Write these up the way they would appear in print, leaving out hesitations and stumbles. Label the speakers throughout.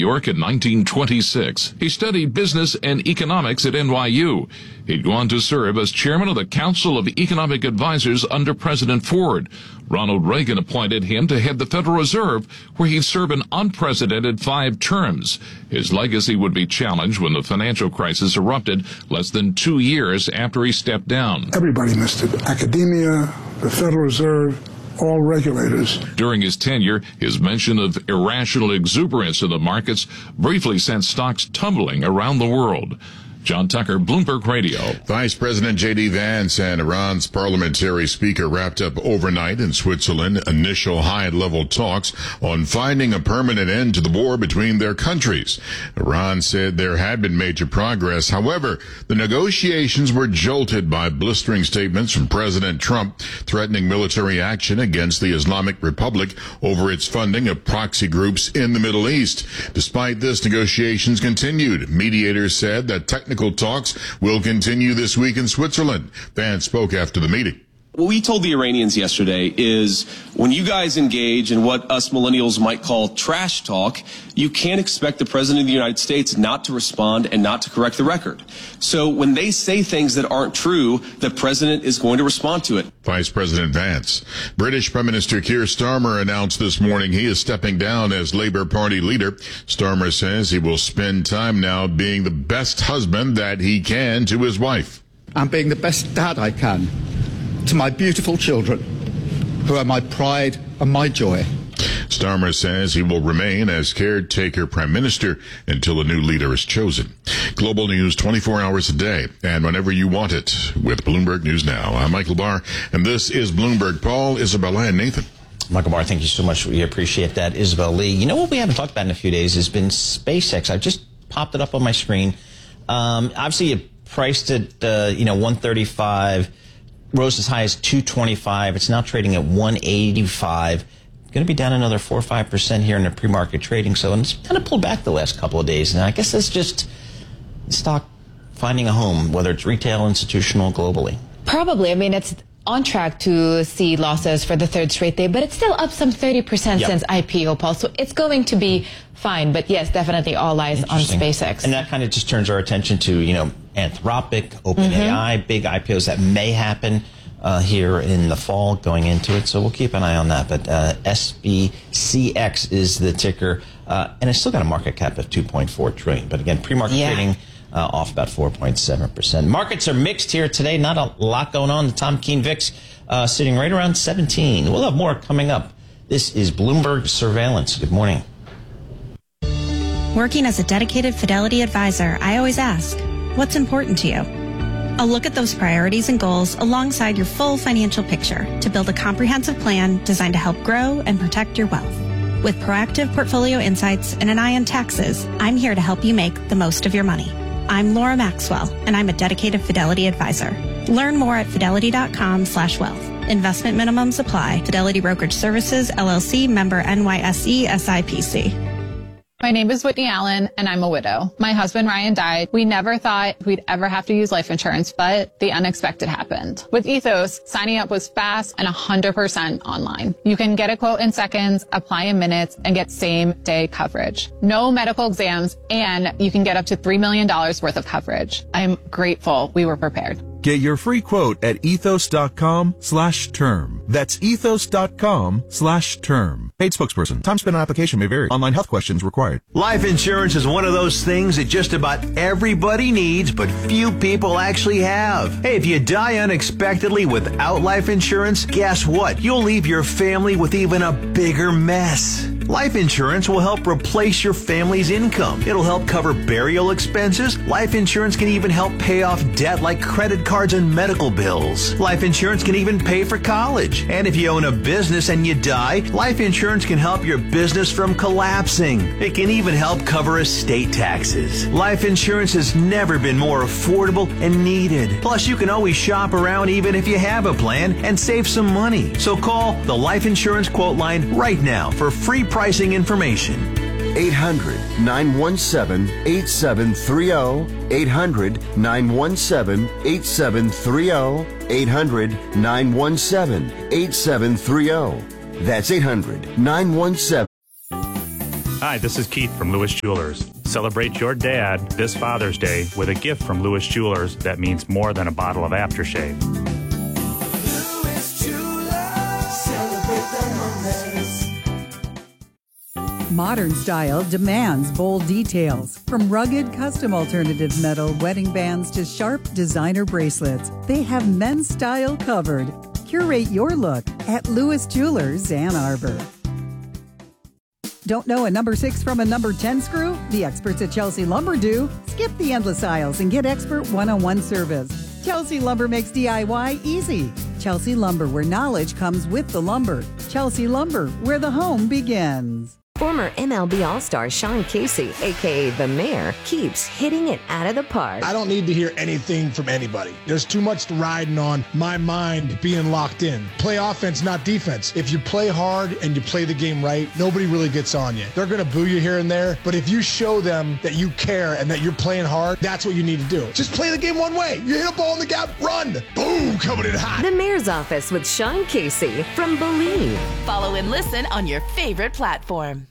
Speaker 1: York in 1926. He studied business and economics at NYU. He'd go on to serve as chairman of the Council of Economic Advisors under President Ford. Ronald Reagan appointed him to head the Federal Reserve, where he'd serve an unprecedented 5 terms. His legacy would be challenged when the financial crisis erupted less than 2 years after he stepped down.
Speaker 2: Everybody missed it. Academia, the Federal Reserve, all regulators.
Speaker 1: During his tenure, his mention of irrational exuberance in the markets briefly sent stocks tumbling around the world. John Tucker, Bloomberg Radio.
Speaker 3: Vice President J.D. Vance and Iran's parliamentary speaker wrapped up overnight in Switzerland initial high-level talks on finding a permanent end to the war between their countries. Iran said there had been major progress. However, the negotiations were jolted by blistering statements from President Trump threatening military action against the Islamic Republic over its funding of proxy groups in the Middle East. Despite this, negotiations continued. Mediators said that technical talks will continue this week in Switzerland. Vance spoke after the meeting.
Speaker 4: What we told the Iranians yesterday is when you guys engage in what us millennials might call trash talk, you can't expect the President of the United States not to respond and not to correct the record. So when they say things that aren't true, the President is going to respond to it.
Speaker 3: Vice President Vance. British Prime Minister Keir Starmer announced this morning he is stepping down as Labour Party leader. Starmer says he will spend time now being the best husband that he can to his wife.
Speaker 5: I'm being the best dad I can to my beautiful children, who are my pride and my joy.
Speaker 3: Starmer says he will remain as caretaker prime minister until a new leader is chosen. Global news 24 hours a day and whenever you want it with Bloomberg News Now. I'm Michael Barr, and this is Bloomberg. Paul, Isabella, and Nathan.
Speaker 6: Michael Barr, thank you so much. We appreciate that. Isabel Lee. You know what we haven't talked about in a few days has been SpaceX. I've just popped it up on my screen. Obviously, you priced it, 135. Rose as high as 225. It's now trading at 185. Going to be down another 4 or 5% here in the pre-market trading. So it's kind of pulled back the last couple of days. And I guess that's just stock finding a home, whether it's retail, institutional, globally.
Speaker 7: Probably. I mean, it's on track to see losses for the third straight day, but it's still up some 30% since IPO, Paul. So it's going to be fine. But yes, definitely all eyes on SpaceX.
Speaker 6: And that kind of just turns our attention to, Anthropic, OpenAI, big IPOs that may happen here in the fall going into it. So we'll keep an eye on that. But SBCX is the ticker. And it's still got a market cap of $2.4 trillion. But again, pre-market trading off about 4.7%. Markets are mixed here today. Not a lot going on. The Tom Keene VIX sitting right around 17. We'll have more coming up. This is Bloomberg Surveillance. Good morning.
Speaker 8: Working as a dedicated Fidelity advisor, I always ask, what's important to you? I'll look at those priorities and goals alongside your full financial picture to build a comprehensive plan designed to help grow and protect your wealth. With proactive portfolio insights and an eye on taxes, I'm here to help you make the most of your money. I'm Laura Maxwell, and I'm a dedicated Fidelity advisor. Learn more at fidelity.com/wealth. Investment minimums apply. Fidelity Brokerage Services, LLC, member NYSE, SIPC.
Speaker 9: My name is Whitney Allen, and I'm a widow. My husband, Ryan, died. We never thought we'd ever have to use life insurance, but the unexpected happened. With Ethos, signing up was fast and 100% online. You can get a quote in seconds, apply in minutes, and get same-day coverage. No medical exams, and you can get up to $3 million worth of coverage. I'm grateful we were prepared.
Speaker 10: Get your free quote at ethos.com/term. That's ethos.com/term. Paid spokesperson. Time spent on application may vary. Online health questions required.
Speaker 11: Life insurance is one of those things that just about everybody needs, but few people actually have. Hey, if you die unexpectedly without life insurance, guess what? You'll leave your family with even a bigger mess. Life insurance will help replace your family's income. It'll help cover burial expenses. Life insurance can even help pay off debt like credit cards and medical bills. Life insurance can even pay for college. And if you own a business and you die, life insurance can help your business from collapsing. It can even help cover estate taxes. Life insurance has never been more affordable and needed. Plus, you can always shop around even if you have a plan and save some money. So call the Life Insurance Quote Line right now for free pricing information.
Speaker 12: 800-917-8730. 800-917-8730. 800-917-8730. That's 800-917.
Speaker 13: Hi, this is Keith from Lewis Jewelers. Celebrate your dad this Father's Day with a gift from Lewis Jewelers that means more than a bottle of aftershave.
Speaker 14: Lewis Jewelers, celebrate the moments.
Speaker 15: Modern style demands bold details. From rugged, custom alternative metal wedding bands to sharp designer bracelets, they have men's style covered. Curate your look at Lewis Jewelers, Ann Arbor. Don't know a number 6 from a number 10 screw? The experts at Chelsea Lumber do. Skip the endless aisles and get expert one-on-one service. Chelsea Lumber makes DIY easy. Chelsea Lumber, where knowledge comes with the lumber. Chelsea Lumber, where the home begins.
Speaker 16: Former MLB All-Star Sean Casey, a.k.a. The Mayor, keeps hitting it out of the park.
Speaker 17: I don't need to hear anything from anybody. There's too much riding on my mind being locked in. Play offense, not defense. If you play hard and you play the game right, nobody really gets on you. They're going to boo you here and there, but if you show them that you care and that you're playing hard, that's what you need to do. Just play the game one way. You hit a ball in the gap, run. Boom, coming in hot.
Speaker 16: The Mayor's Office with Sean Casey from Believe.
Speaker 18: Follow and listen on your favorite platform.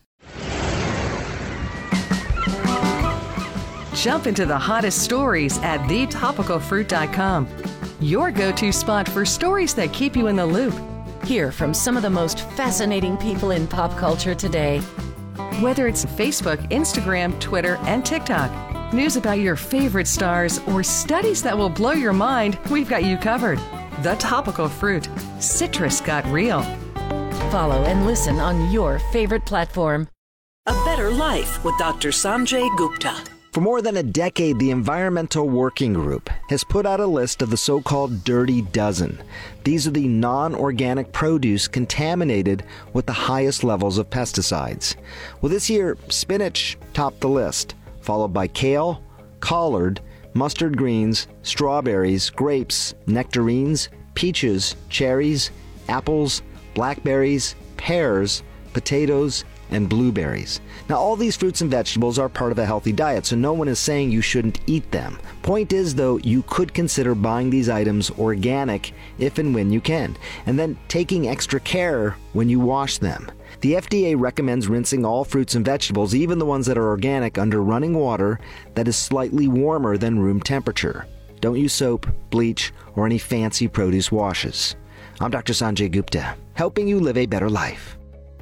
Speaker 19: Jump into the hottest stories at thetopicalfruit.com. Your go-to spot for stories that keep you in the loop.
Speaker 18: Hear from some of the most fascinating people in pop culture today.
Speaker 19: Whether it's Facebook, Instagram, Twitter, and TikTok, news about your favorite stars, or studies that will blow your mind, we've got you covered. The Topical Fruit. Citrus got real.
Speaker 18: Follow and listen on your favorite platform.
Speaker 20: A Better Life with Dr. Sanjay Gupta.
Speaker 21: For more than a decade, the Environmental Working Group has put out a list of the so-called Dirty Dozen. These are the non-organic produce contaminated with the highest levels of pesticides. Well, this year, spinach topped the list, followed by kale, collard, mustard greens, strawberries, grapes, nectarines, peaches, cherries, apples, blackberries, pears, potatoes, and blueberries. Now, all these fruits and vegetables are part of a healthy diet, so no one is saying you shouldn't eat them. Point is, though, you could consider buying these items organic if and when you can, and then taking extra care when you wash them. The FDA recommends rinsing all fruits and vegetables, even the ones that are organic, under running water that is slightly warmer than room temperature. Don't use soap, bleach, or any fancy produce washes. I'm Dr. Sanjay Gupta, helping you live a better life.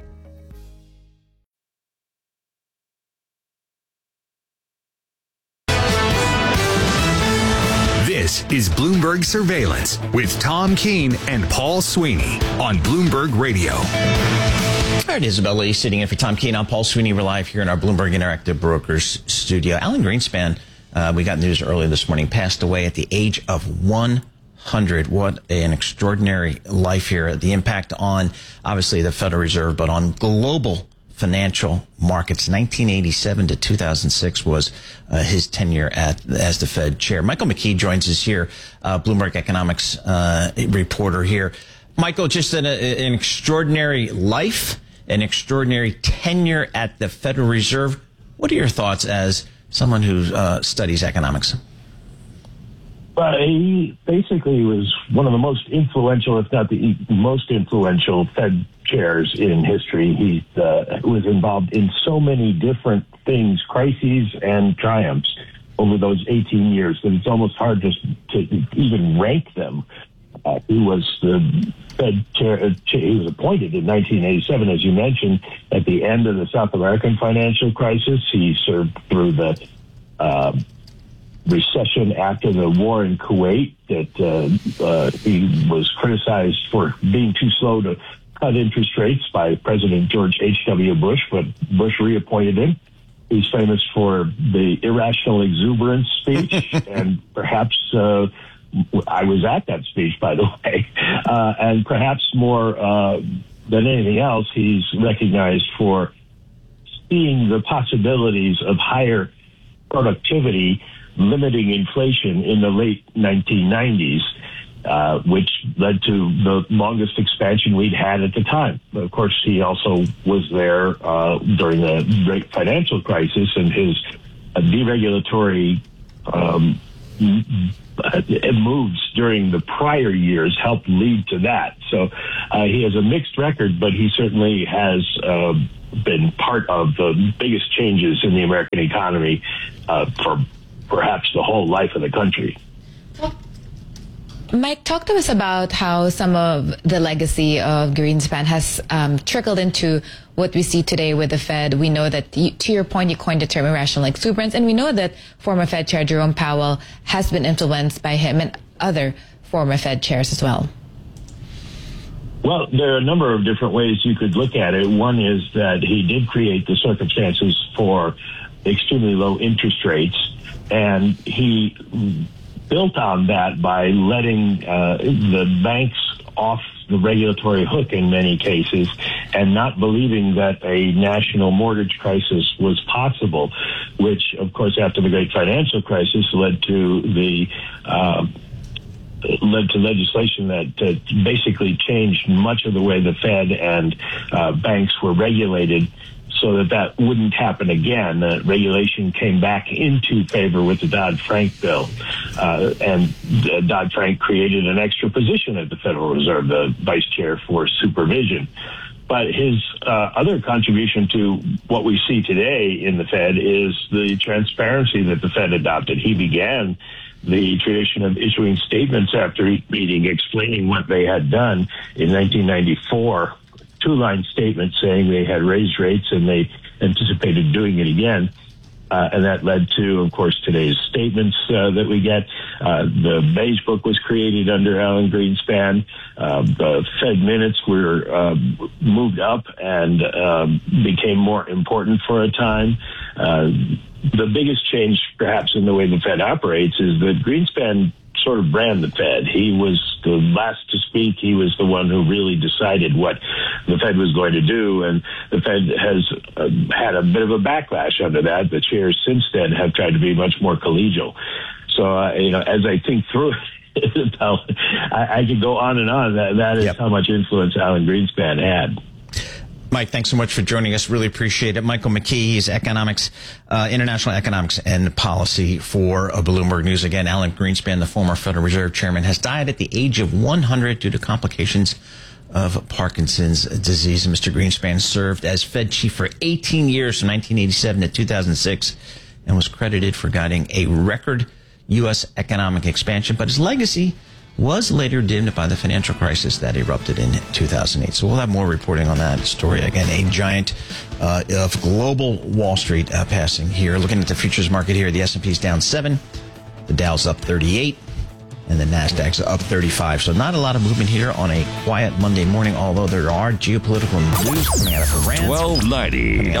Speaker 22: This is Bloomberg Surveillance with Tom Keene and Paul Sweeney on Bloomberg Radio.
Speaker 6: All right, Isabel Lee sitting in for Tom Keene. I'm Paul Sweeney. We're live here in our Bloomberg Interactive Brokers studio. Alan Greenspan, we got news earlier this morning, passed away at the age of 100. What an extraordinary life here. The impact on, obviously, the Federal Reserve, but on global financial markets. 1987 to 2006 was his tenure as the Fed chair. Michael McKee joins us here, Bloomberg Economics reporter here. Michael, just an extraordinary life, an extraordinary tenure at the Federal Reserve. What are your thoughts as someone who studies economics?
Speaker 23: He basically was one of the most influential, if not the most influential, Fed chairs in history. He was involved in so many different things, crises and triumphs, over those 18 years that it's almost hard just to even rank them. He was the Fed chair. He was appointed in 1987, as you mentioned, at the end of the South American financial crisis. He served through the recession after the war in Kuwait, that he was criticized for being too slow to cut interest rates by President George H.W. Bush, but Bush reappointed him. He's famous for the irrational exuberance speech, and perhaps I was at that speech, by the way, and perhaps more than anything else, he's recognized for seeing the possibilities of higher productivity limiting inflation in the late 1990s, which led to the longest expansion we'd had at the time. Of course, he also was there during the great financial crisis, and his deregulatory moves during the prior years helped lead to that. So he has a mixed record, but he certainly has been part of the biggest changes in the American economy for perhaps the whole life of the country.
Speaker 7: Mike, talk to us about how some of the legacy of Greenspan has trickled into what we see today with the Fed. We know that, to your point, you coined the term irrational exuberance, and we know that former Fed Chair Jerome Powell has been influenced by him and other former Fed chairs as well.
Speaker 23: Well, there are a number of different ways you could look at it. One is that he did create the circumstances for extremely low interest rates, and he built on that by letting the banks off the regulatory hook in many cases and not believing that a national mortgage crisis was possible, which, of course, after the great financial crisis led to legislation that basically changed much of the way the Fed and banks were regulated, so that wouldn't happen again. Regulation came back into favor with the Dodd-Frank bill, and Dodd-Frank created an extra position at the Federal Reserve, the vice chair for supervision. But his other contribution to what we see today in the Fed is the transparency that the Fed adopted. He began the tradition of issuing statements after each meeting explaining what they had done in 1994. Two-line statement saying they had raised rates and they anticipated doing it again. And that led to, of course, today's statements that we get. The Beige Book was created under Alan Greenspan. The Fed minutes were moved up and became more important for a time. The biggest change, perhaps, in the way the Fed operates is that Greenspan sort of ran the Fed. He was the last to speak. He was the one who really decided what the Fed was going to do, and the Fed has had a bit of a backlash under that. The chairs since then have tried to be much more collegial. So, as I think through it, I could go on and on. That is how much influence Alan Greenspan had.
Speaker 6: Mike, thanks so much for joining us. Really appreciate it. Michael McKee, he's international economics and policy for Bloomberg News. Again, Alan Greenspan, the former Federal Reserve Chairman, has died at the age of 100 due to complications of Parkinson's disease. Mr. Greenspan served as Fed chief for 18 years from 1987 to 2006 and was credited for guiding a record U.S. economic expansion. But his legacy was later dimmed by the financial crisis that erupted in 2008. So we'll have more reporting on that story. Again, a giant of global Wall Street passing here. Looking at the futures market here, the S&P's down 7, the Dow's up 38, and the Nasdaq's up 35. So not a lot of movement here on a quiet Monday morning, although there are geopolitical news coming out of Iran.
Speaker 1: 1290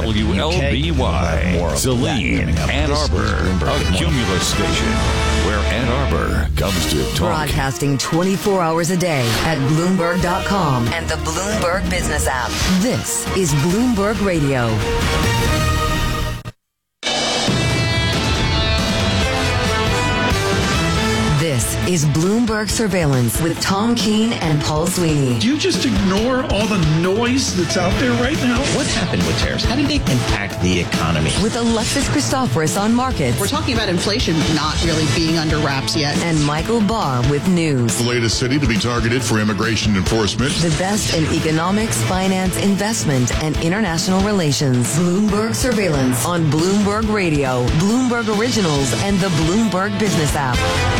Speaker 1: WLBY, Saline, Ann Arbor, a Cumulus station, where Ann Arbor comes to talk.
Speaker 16: Broadcasting 24 hours a day at Bloomberg.com and the Bloomberg Business app. This is Bloomberg Radio. This is Bloomberg Surveillance with Tom Keene and Paul Sweeney.
Speaker 2: Do you just ignore all the noise that's out there right now?
Speaker 6: What happened with tariffs? How did they impact the economy?
Speaker 16: With Alexis Christoforous on markets.
Speaker 4: We're talking about inflation not really being under wraps yet.
Speaker 16: And Michael Barr with news.
Speaker 3: The latest city to be targeted for immigration enforcement.
Speaker 16: The best in economics, finance, investment, and international relations. Bloomberg Surveillance on Bloomberg Radio, Bloomberg Originals, and the Bloomberg Business app.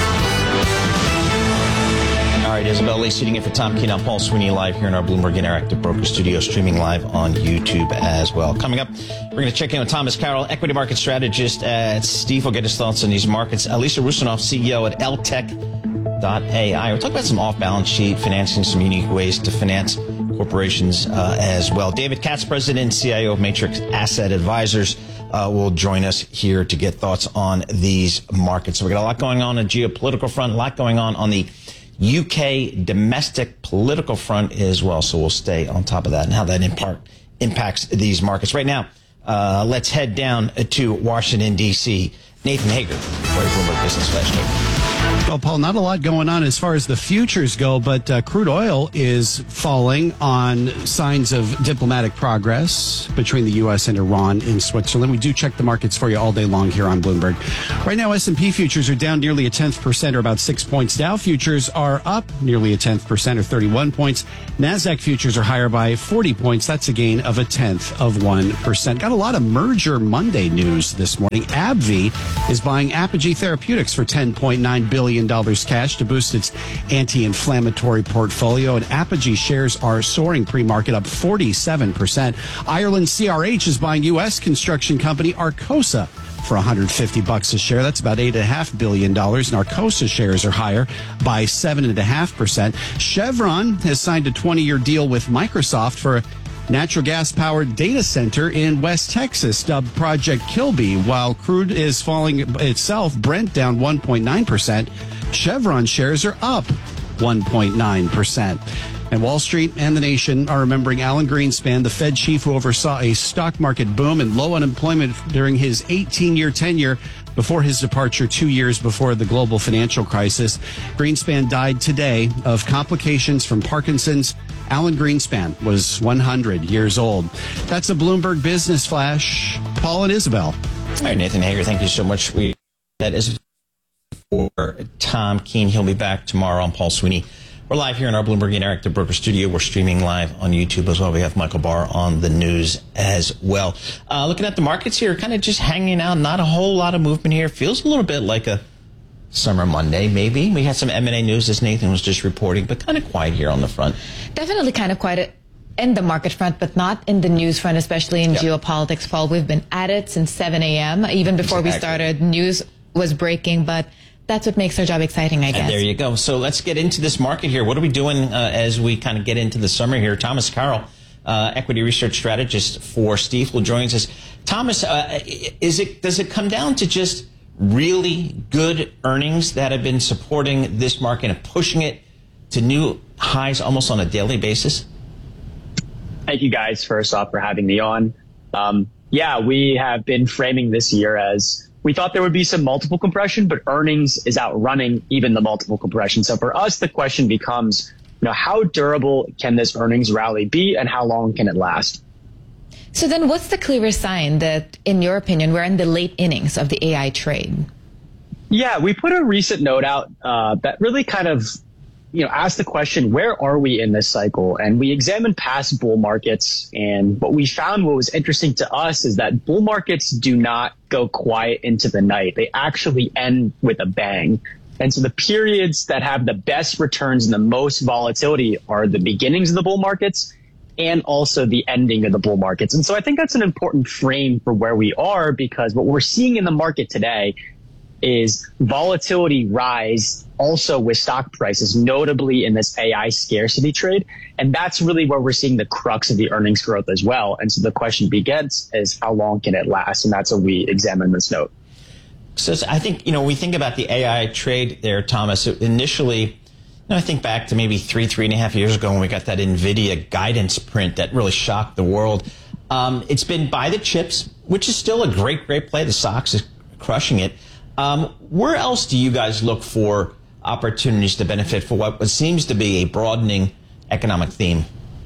Speaker 6: All right, Isabel Lee sitting in for Tom Keene. I'm Paul Sweeney live here in our Bloomberg Interactive Broker Studio, streaming live on YouTube as well. Coming up, we're going to check in with Thomas Carroll, equity market strategist at Stifel. Get his thoughts on these markets. Lisa Rusanoff, CEO at LTech.ai. We're talking about some off-balance sheet financing, some unique ways to finance corporations as well. David Katz, president and CIO of Matrix Asset Advisors, will join us here to get thoughts on these markets. So we got a lot going on the geopolitical front, a lot going on the UK domestic political front as well. So we'll stay on top of that and how that impacts these markets. Right now, let's head down to Washington, D.C. Nathan Hager for Bloomberg Business Flash.
Speaker 5: Well, Paul, not a lot going on as far as the futures go, but crude oil is falling on signs of diplomatic progress between the U.S. and Iran in Switzerland. We do check the markets for you all day long here on Bloomberg. Right now, S&P futures are down nearly 0.1%, or about 6 points. Dow futures are up nearly 0.1%, or 31 points. NASDAQ futures are higher by 40 points. That's a gain of 0.1%. Got a lot of merger Monday news this morning. AbbVie is buying Apogee Therapeutics for $10.9 billion cash to boost its anti-inflammatory portfolio, and Apogee shares are soaring pre-market, up 47%. Ireland CRH is buying U.S. construction company Arcosa for $150 a share. That's about $8.5 billion. And Arcosa shares are higher by 7.5%. Chevron has signed a 20-year deal with Microsoft for a natural gas-powered data center in West Texas, dubbed Project Kilby. While crude is falling itself, Brent down 1.9%. Chevron shares are up 1.9%. And Wall Street and the nation are remembering Alan Greenspan, the Fed chief who oversaw a stock market boom and low unemployment during his 18-year tenure before his departure 2 years before the global financial crisis. Greenspan died today of complications from Parkinson's. Alan Greenspan was 100 years old. That's a Bloomberg Business Flash. Paul and Isabel.
Speaker 6: All right, Nathan Hager, thank you so much. That is for Tom Keene. He'll be back tomorrow. I'm Paul Sweeney. We're live here in our Bloomberg Interactive Broker Studio. We're streaming live on YouTube as well. We have Michael Barr on the news as well. Looking at the markets here, kind of just hanging out. Not a whole lot of movement here. Feels a little bit like a summer Monday, maybe. We had some M&A news, as Nathan was just reporting, but kind of quiet here on the front.
Speaker 7: Definitely kind of quiet in the market front, but not in the news front, especially in geopolitics, Paul. We've been at it since 7 a.m. Even before we started, news was breaking, but that's what makes our job exciting, I guess.
Speaker 6: And there you go. So let's get into this market here. What are we doing as we kind of get into the summer here? Thomas Carroll, equity research strategist for Stifel, joins us. Thomas, does it come down to just really good earnings that have been supporting this market and pushing it to new highs almost on a daily basis?
Speaker 8: Thank you guys, first off, for having me on. We have been framing this year as we thought there would be some multiple compression, but earnings is outrunning even the multiple compression. So for us, the question becomes, how durable can this earnings rally be and how long can it last?
Speaker 7: So then what's the clearest sign that, in your opinion, we're in the late innings of the AI trade?
Speaker 8: Yeah, we put a recent note out that really kind of asked the question, where are we in this cycle? And we examined past bull markets. And what we found, what was interesting to us, is that bull markets do not go quiet into the night. They actually end with a bang. And so the periods that have the best returns and the most volatility are the beginnings of the bull markets and also the ending of the bull markets. And so I think that's an important frame for where we are, because what we're seeing in the market today is volatility rise also with stock prices, notably in this AI scarcity trade. And that's really where we're seeing the crux of the earnings growth as well. And so the question begins is, how long can it last? And that's what we examine in this note.
Speaker 6: So I think, we think about the AI trade there, Thomas. Initially, I think back to maybe 3.5 years ago when we got that NVIDIA guidance print that really shocked the world. It's been buy the chips, which is still a great play. The stocks is crushing it. Where else do you guys look for opportunities to benefit for what seems to be a broadening economic theme?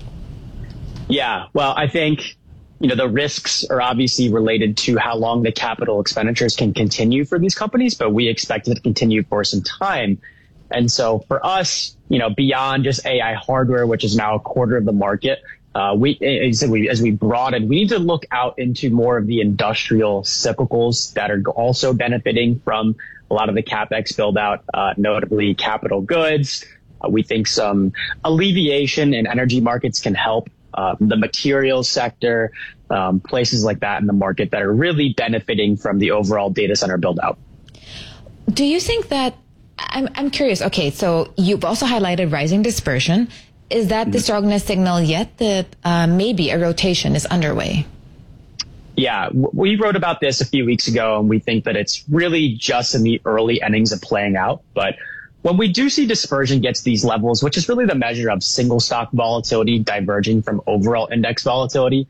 Speaker 8: Yeah, well, I think, the risks are obviously related to how long the capital expenditures can continue for these companies, but we expect it to continue for some time. And so for us, beyond just AI hardware, which is now a quarter of the market, as we broaden, we need to look out into more of the industrial cyclicals that are also benefiting from a lot of the CapEx build out, notably capital goods. We think some alleviation in energy markets can help the materials sector, places like that in the market that are really benefiting from the overall data center build out.
Speaker 7: Do you think that, I'm curious, okay, so you've also highlighted rising dispersion. Is that the strongest signal yet that maybe a rotation is underway?
Speaker 8: Yeah, we wrote about this a few weeks ago, and we think that it's really just in the early innings of playing out. But when we do see dispersion gets these levels, which is really the measure of single stock volatility diverging from overall index volatility,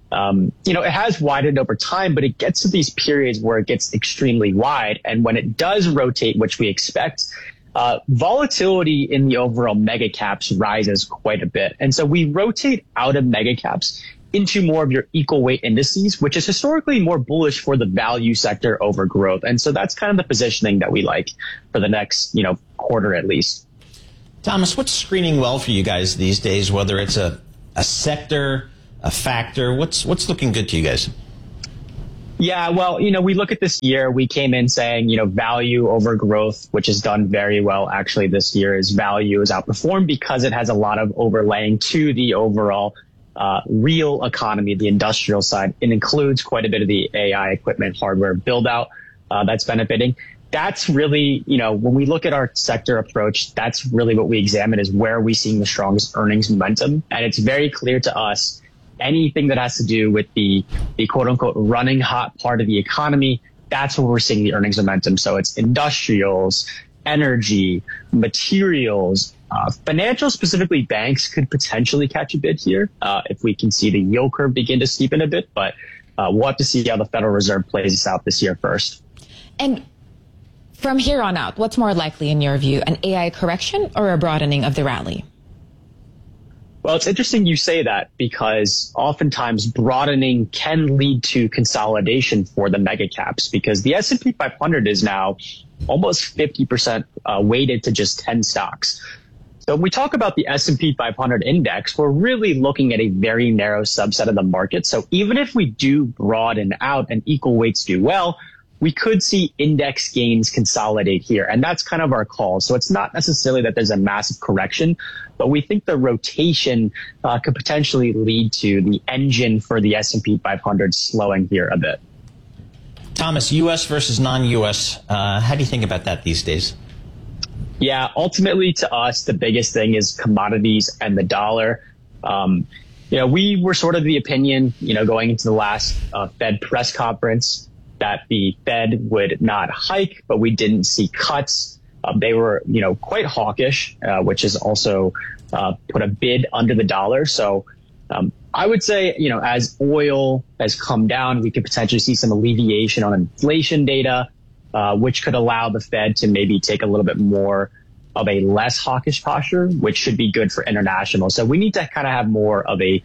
Speaker 8: it has widened over time, but it gets to these periods where it gets extremely wide. And when it does rotate, which we expect, volatility in the overall mega caps rises quite a bit. And so we rotate out of mega caps into more of your equal weight indices, which is historically more bullish for the value sector over growth. And so that's kind of the positioning that we like for the next, quarter at least.
Speaker 6: Thomas, what's screening well for you guys these days, whether it's a sector, a factor? What's looking good to you guys?
Speaker 8: Yeah, well, we look at this year, we came in saying, value over growth, which has done very well actually this year. Is value has outperformed because it has a lot of overlaying to the overall real economy, the industrial side. It includes quite a bit of the AI equipment, hardware build out that's benefiting. That's really, when we look at our sector approach, that's really what we examine is where are we seeing the strongest earnings momentum. And it's very clear to us, anything that has to do with the quote unquote running hot part of the economy, that's where we're seeing the earnings momentum. So it's industrials, energy, materials, financial, specifically banks could potentially catch a bid here if we can see the yield curve begin to steepen a bit. But we'll have to see how the Federal Reserve plays this out this year first.
Speaker 7: And from here on out, what's more likely in your view, an AI correction or a broadening of the rally?
Speaker 8: Well, it's interesting you say that because oftentimes broadening can lead to consolidation for the mega caps because the S&P 500 is now almost 50% weighted to just 10 stocks. So when we talk about the S&P 500 index, we're really looking at a very narrow subset of the market. So even if we do broaden out and equal weights do well, we could see index gains consolidate here. And that's kind of our call. So it's not necessarily that there's a massive correction, but we think the rotation could potentially lead to the engine for the S&P 500 slowing here a bit.
Speaker 6: Thomas, U.S. versus non-U.S., how do you think about that these days?
Speaker 8: Yeah, ultimately to us, the biggest thing is commodities and the dollar. We were sort of the opinion, going into the last Fed press conference that the Fed would not hike, but we didn't see cuts. They were, quite hawkish, which has also put a bid under the dollar. So I would say, as oil has come down, we could potentially see some alleviation on inflation data, which could allow the Fed to maybe take a little bit more of a less hawkish posture, which should be good for international. So we need to kind of have more of a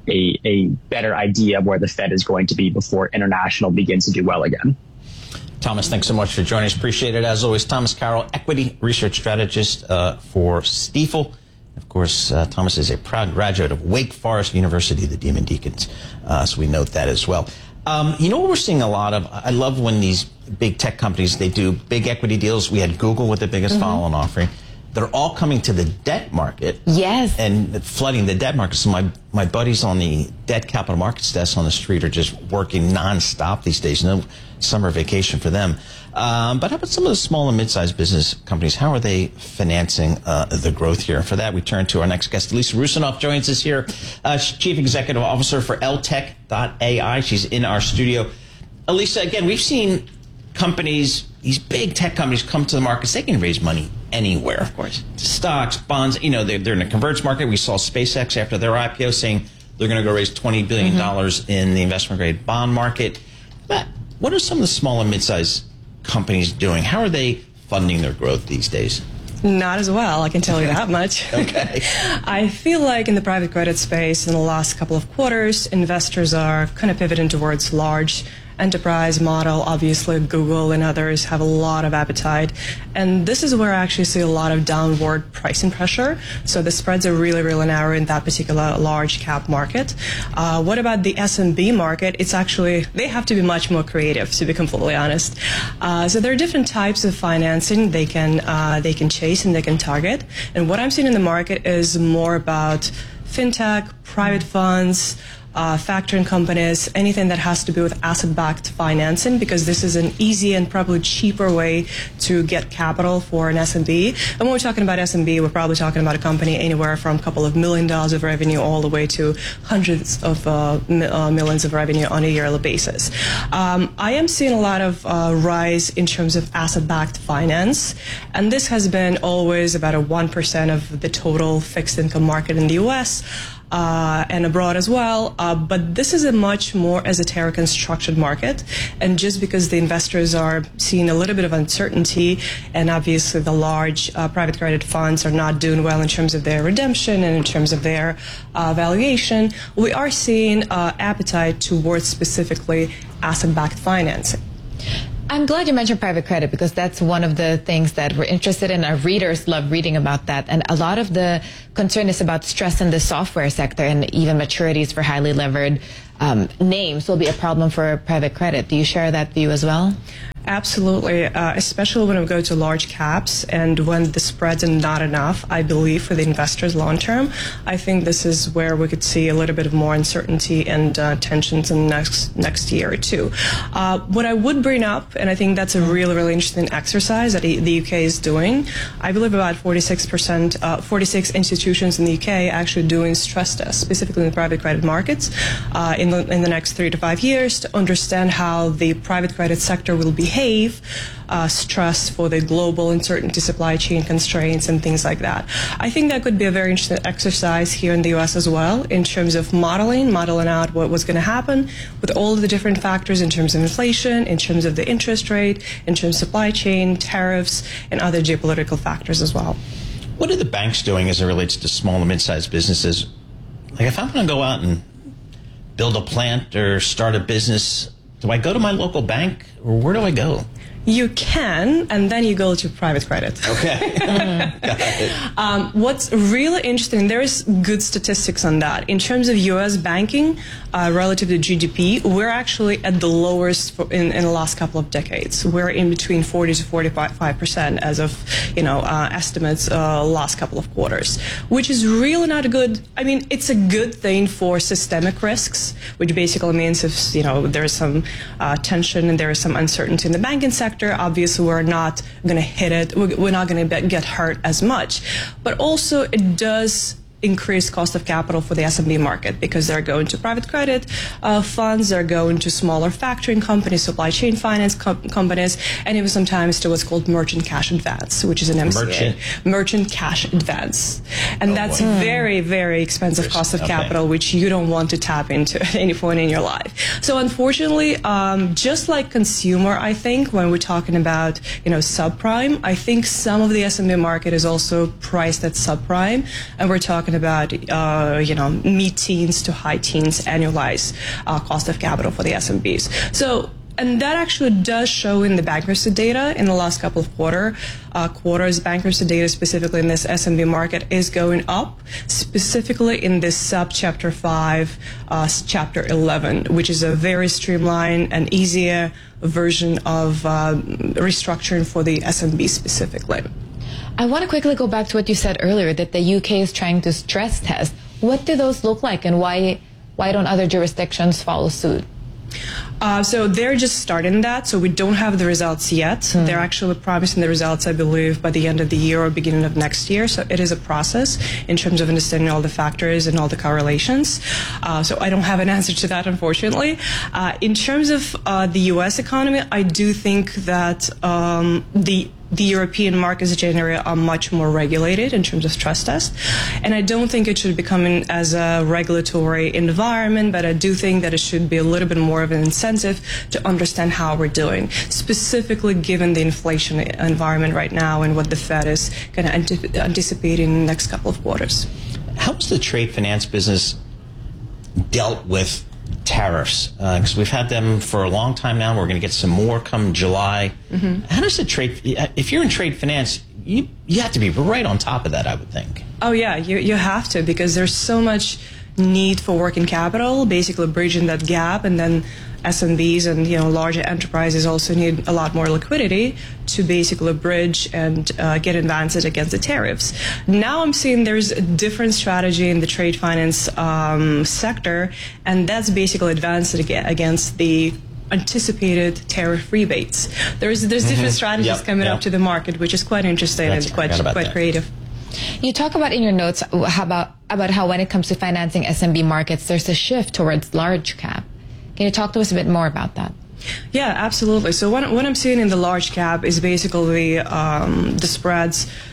Speaker 8: better idea of where the Fed is going to be before international begins to do well again.
Speaker 6: Thomas, thanks so much for joining us. Appreciate it. As always, Thomas Carroll, equity research strategist for Stifel. Of course, Thomas is a proud graduate of Wake Forest University, the Demon Deacons. So we note that as well. What we're seeing a lot of, I love when these big tech companies, they do big equity deals. We had Google with the biggest follow-on offering. They're all coming to the debt market.
Speaker 7: Yes.
Speaker 6: And flooding the debt market. So my buddies on the debt capital markets desk on the street are just working nonstop these days. No summer vacation for them. But how about some of the small and mid-sized business companies? How are they financing the growth here? For that, we turn to our next guest. Elisa Rusinoff joins us here, Chief Executive Officer for LTech.ai. She's in our studio. Elisa, again, we've seen companies, these big tech companies come to the markets. They can raise money anywhere. Of course. Stocks, bonds, they're in a converts market. We saw SpaceX after their IPO saying they're going to go raise $20 billion in the investment grade bond market. But what are some of the small and mid-sized companies doing? How are they funding their growth these days?
Speaker 9: Not as well, I can tell you that much.
Speaker 6: Okay.
Speaker 9: I feel like in the private credit space in the last couple of quarters, investors are kind of pivoting towards large enterprise model. Obviously, Google and others have a lot of appetite. And this is where I actually see a lot of downward pricing pressure. So the spreads are really, really narrow in that particular large cap market. What about the SMB market? It's actually, they have to be much more creative, to be completely honest. So there are different types of financing they can chase and they can target. And what I'm seeing in the market is more about fintech, private funds, factoring companies, anything that has to do with asset-backed financing, because this is an easy and probably cheaper way to get capital for an SMB. And when we're talking about SMB, we're probably talking about a company anywhere from a couple of $1 million of revenue all the way to hundreds of millions of revenue on a yearly basis. I am seeing a lot of rise in terms of asset-backed finance, and this has been always about a 1% of the total fixed income market in the U.S. and abroad as well. But this is a much more esoteric and structured market. And just because the investors are seeing a little bit of uncertainty, and obviously the large private credit funds are not doing well in terms of their redemption and in terms of their valuation, we are seeing appetite towards specifically asset-backed financing.
Speaker 7: I'm glad you mentioned private credit because that's one of the things that we're interested in. Our readers love reading about that. And a lot of the concern is about stress in the software sector, and even maturities for highly levered names will be a problem for private credit. Do you share that view as well?
Speaker 9: Absolutely, especially when we go to large caps and when the spreads are not enough, I believe, for the investors long term. I think this is where we could see a little bit of more uncertainty and tensions in the next year or two. What I would bring up, and I think that's a really, really interesting exercise that the UK is doing, I believe about 46 institutions in the UK actually doing stress tests, specifically in the private credit markets, in the next 3 to 5 years to understand how the private credit sector will behave, stress for the global uncertainty, supply chain constraints, and things like that. I think that could be a very interesting exercise here in the U.S. as well in terms of modeling out what was going to happen with all of the different factors in terms of inflation, in terms of the interest rate, in terms of supply chain, tariffs, and other geopolitical factors as well.
Speaker 6: What are the banks doing as it relates to small and mid-sized businesses? Like if I'm going to go out and build a plant or start a business, do I go to my local bank, or where do I go?
Speaker 9: You can, and then you go to private credit.
Speaker 6: Okay.
Speaker 9: What's really interesting, there's good statistics on that. In terms of U.S. banking relative to GDP, we're actually at the lowest in the last couple of decades. We're in between 40 to 45% as of estimates last couple of quarters, which is really not a good. I mean, it's a good thing for systemic risks, which basically means if there's some tension and there is some uncertainty in the banking sector. Obviously, we're not going to hit it. We're not going to get hurt as much. But also, it does increase cost of capital for the SMB market because they're going to private credit funds, they're going to smaller factoring companies, supply chain finance companies, and even sometimes to what's called merchant cash advance, which is an MCA. Merchant cash advance. And that's a very, very expensive cost of capital, which you don't want to tap into at any point in your life. So unfortunately, just like consumer, I think, when we're talking about, subprime, I think some of the SMB market is also priced at subprime, and we're talking about, mid-teens to high-teens annualized cost of capital for the SMBs. So, and that actually does show in the bankruptcy data in the last couple of quarters. Bankruptcy data specifically in this SMB market is going up, specifically in this sub-Chapter 5, Chapter 11, which is a very streamlined and easier version of restructuring for the SMB specifically.
Speaker 7: I want to quickly go back to what you said earlier, that the UK is trying to stress test. What do those look like, and why don't other jurisdictions follow suit?
Speaker 9: So they're just starting that, so we don't have the results yet. They're actually promising the results, I believe, by the end of the year or beginning of next year. So it is a process in terms of understanding all the factors and all the correlations. So I don't have an answer to that, unfortunately. In terms of the U.S. economy, I do think that the European markets generally are much more regulated in terms of stress test. And I don't think it should be coming as a regulatory environment, but I do think that it should be a little bit more of an incentive to understand how we're doing, specifically given the inflation environment right now and what the Fed is going to anticipate in the next couple of quarters.
Speaker 6: How has the trade finance business dealt with tariffs? Because we've had them for a long time now. We're going to get some more come July. How does the trade, if you're in trade finance, you have to be right on top of that, I would think.
Speaker 9: Oh, yeah, you have to, because there's so much need for working capital, basically bridging that gap, and then SMBs and larger enterprises also need a lot more liquidity to basically bridge and get advantage against the tariffs. Now I'm seeing there's a different strategy in the trade finance sector, and that's basically advanced against the anticipated tariff rebates. There's different strategies coming up to the market, which is quite interesting and quite creative.
Speaker 7: You talk about in your notes about how when it comes to financing SMB markets, there's a shift towards large cap. Can you talk to us a bit more about that?
Speaker 9: Yeah, absolutely. So what I'm seeing in the large cap is basically the spreads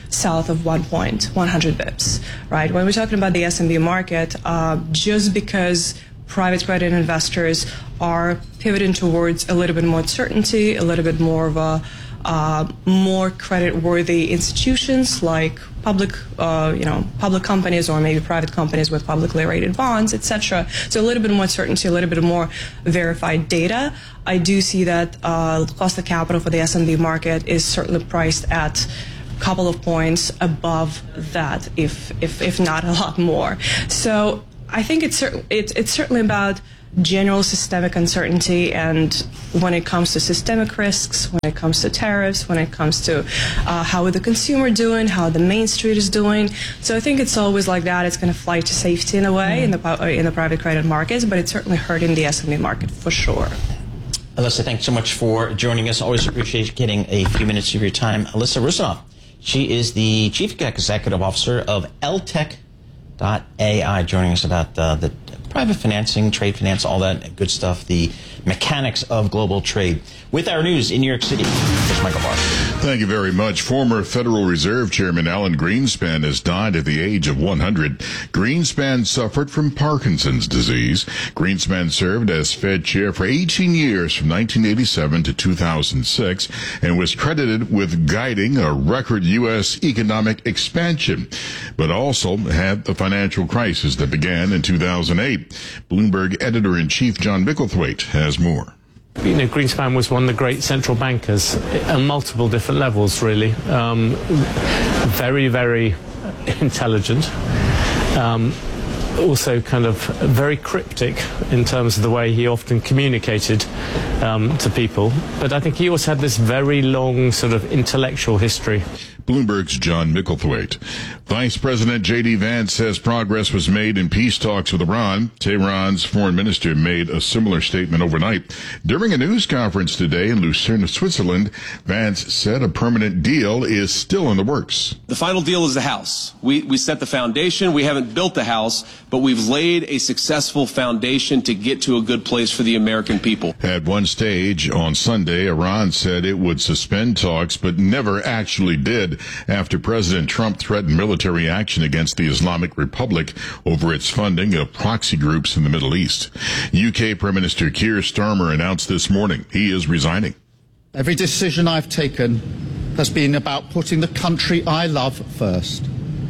Speaker 9: south of 100 bips, right? When we're talking about the SMB market, just because private credit investors are pivoting towards a little bit more certainty, a little bit more of a more credit-worthy institutions like public companies or maybe private companies with publicly rated bonds, etc. So a little bit more certainty, a little bit more verified data. I do see that cost of capital for the SMB market is certainly priced at a couple of points above that, if not a lot more. So I think it's certainly about general systemic uncertainty, and when it comes to systemic risks, when it comes to tariffs, when it comes to how is the consumer doing, how the Main Street is doing. So I think it's always like that. It's going to fly to safety in a way in the private credit markets, but it's certainly hurting the SME market for sure.
Speaker 6: Alyssa, thanks so much for joining us. Always appreciate getting a few minutes of your time. Alyssa Rusanoff, she is the Chief Executive Officer of LTech.ai, joining us about the private financing, trade finance, all that good stuff, the mechanics of global trade. With our news in New York City, here's Michael Barr.
Speaker 3: Thank you very much. Former Federal Reserve Chairman Alan Greenspan has died at the age of 100. Greenspan suffered from Parkinson's disease. Greenspan served as Fed chair for 18 years from 1987 to 2006 and was credited with guiding a record U.S. economic expansion, but also had the financial crisis that began in 2008. Bloomberg editor-in-chief John Micklethwaite has more.
Speaker 10: You know, Greenspan was one of the great central bankers on multiple different levels, really. Very, very intelligent. Also kind of very cryptic in terms of the way he often communicated to people. But I think he also had this very long sort of intellectual history.
Speaker 3: Bloomberg's John Micklethwaite. Vice President J.D. Vance says progress was made in peace talks with Iran. Tehran's foreign minister made a similar statement overnight. During a news conference today in Lucerne, Switzerland, Vance said a permanent deal is still in the works.
Speaker 11: The final deal is the house. We set the foundation. We haven't built the house, but we've laid a successful foundation to get to a good place for the American people.
Speaker 3: At one stage on Sunday, Iran said it would suspend talks, but never actually did, after President Trump threatened military action against the Islamic Republic over its funding of proxy groups in the Middle East. UK Prime Minister Keir Starmer announced this morning he is resigning.
Speaker 12: Every decision I've taken has been about putting the country I love first.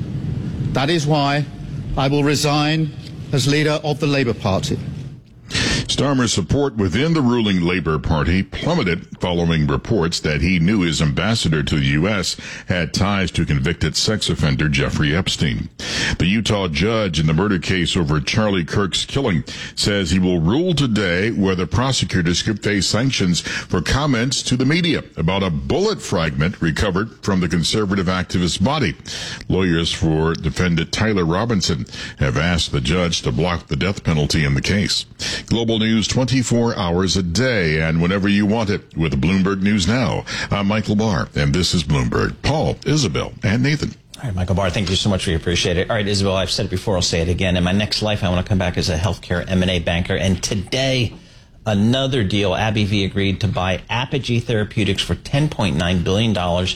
Speaker 12: That is why I will resign as leader of the Labour Party.
Speaker 3: Starmer's support within the ruling Labour Party plummeted following reports that he knew his ambassador to the U.S. had ties to convicted sex offender Jeffrey Epstein. The Utah judge in the murder case over Charlie Kirk's killing says he will rule today whether prosecutors could face sanctions for comments to the media about a bullet fragment recovered from the conservative activist's body. Lawyers for defendant Tyler Robinson have asked the judge to block the death penalty in the case. Global news 24 hours a day and whenever you want it with Bloomberg News Now. I'm Michael Barr, and this is Bloomberg. Paul, Isabel, and Nathan.
Speaker 6: All right, Michael Barr, thank you so much. We appreciate it. All right, Isabel, I've said it before, I'll say it again. In my next life, I want to come back as a healthcare M&A banker. And today, another deal. AbbVie agreed to buy Apogee Therapeutics for $10.9 billion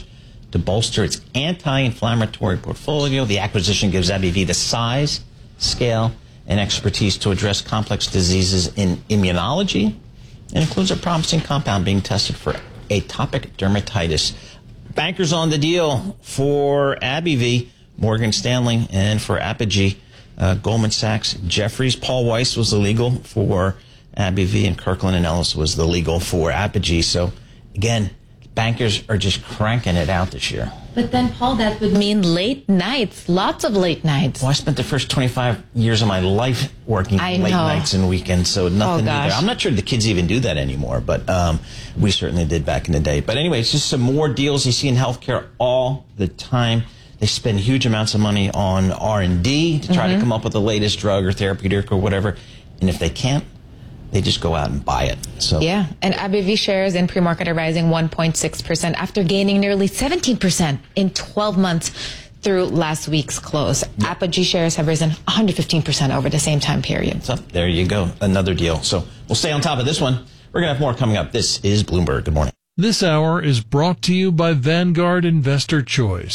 Speaker 6: to bolster its anti-inflammatory portfolio. The acquisition gives AbbVie the size, scale, and expertise to address complex diseases in immunology, and includes a promising compound being tested for atopic dermatitis. Bankers on the deal for AbbVie, Morgan Stanley, and for Apogee, Goldman Sachs, Jefferies. Paul Weiss was the legal for AbbVie, and Kirkland & Ellis was the legal for Apogee. So, again, bankers are just cranking it out this year.
Speaker 7: But then, Paul, that would mean late nights, lots of late nights.
Speaker 6: Well, I spent the first 25 years of my life working late nights and weekends, so nothing new there. I'm not sure the kids even do that anymore, but we certainly did back in the day. But anyway, it's just some more deals you see in healthcare all the time. They spend huge amounts of money on R&D to try to come up with the latest drug or therapeutic or whatever, and if they can't, they just go out and buy it. So
Speaker 7: yeah, and AbbVie shares in pre-market are rising 1.6% after gaining nearly 17% in 12 months through last week's close. Apogee shares have risen 115% over the same time period.
Speaker 6: So there you go, another deal. So we'll stay on top of this one. We're going to have more coming up. This is Bloomberg. Good morning.
Speaker 24: This hour is brought to you by Vanguard Investor Choice.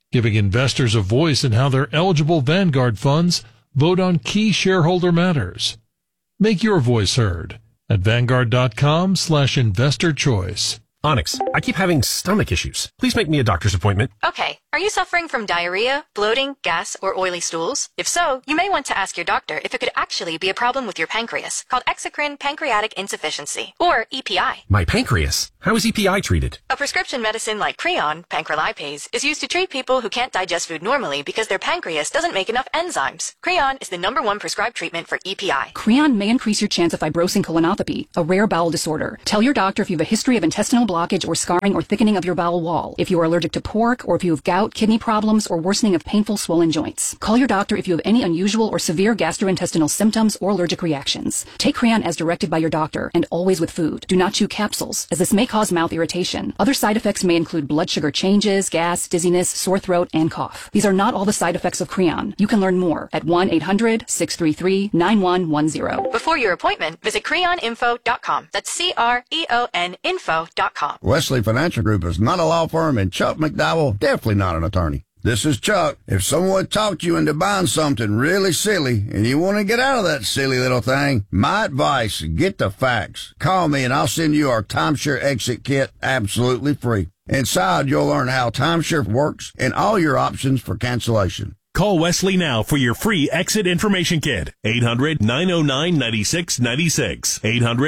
Speaker 13: giving investors a voice in how their eligible Vanguard funds vote on key shareholder matters. Make your voice heard at Vanguard.com/investor choice.
Speaker 14: Onyx, I keep having stomach issues. Please make me a doctor's appointment.
Speaker 15: Okay. Are you suffering from diarrhea, bloating, gas, or oily stools? If so, you may want to ask your doctor if it could actually be a problem with your pancreas, called exocrine pancreatic insufficiency, or EPI.
Speaker 14: My pancreas? How is EPI treated?
Speaker 15: A prescription medicine like Creon, pancrelipase, is used to treat people who can't digest food normally because their pancreas doesn't make enough enzymes. Creon is the #1 prescribed treatment for EPI.
Speaker 24: Creon may increase your chance of fibrosing colonopathy, a rare bowel disorder. Tell your doctor if you have a history of intestinal blockage or scarring or thickening of your bowel wall, if you are allergic to pork, or if you have gout, kidney problems, or worsening of painful swollen joints. Call your doctor if you have any unusual or severe gastrointestinal symptoms or allergic reactions. Take Creon as directed by your doctor, and always with food. Do not chew capsules, as this may cause mouth irritation. Other side effects may include blood sugar changes, gas, dizziness, sore throat, and cough. These are not all the side effects of Creon. You can learn more at 1-800-633-9110.
Speaker 15: Before your appointment, visit creoninfo.com. That's CREON info.com.
Speaker 25: Wesley Financial Group is not a law firm, and Chuck McDowell definitely not an attorney. This is Chuck. If someone talked you into buying something really silly and you want to get out of that silly little thing, my advice, get the facts. Call me and I'll send you our timeshare exit kit absolutely free. Inside, you'll learn how timeshare works and all your options for cancellation.
Speaker 26: Call Wesley now for your free exit information kit. 800-909-9696.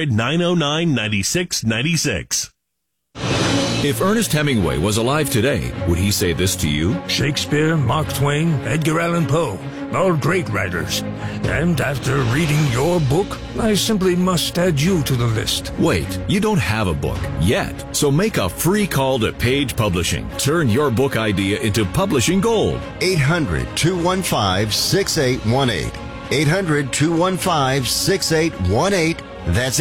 Speaker 26: 800-909-9696.
Speaker 1: If Ernest Hemingway was alive today, would he say this to you?
Speaker 27: Shakespeare, Mark Twain, Edgar Allan Poe, all great writers. And after reading your book, I simply must add you to the list.
Speaker 1: Wait, you don't have a book yet. So make a free call to Page Publishing. Turn your book idea into publishing gold.
Speaker 28: 800-215-6818. 800-215-6818. That's